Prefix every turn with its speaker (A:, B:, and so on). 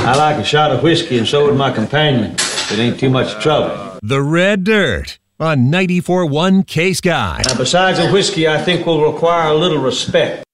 A: I like a shot of whiskey, and so would my companion. It ain't too much trouble.
B: The Red Dirt on 94.1 K-Sky.
A: Now, besides the whiskey, I think we'll require a little respect.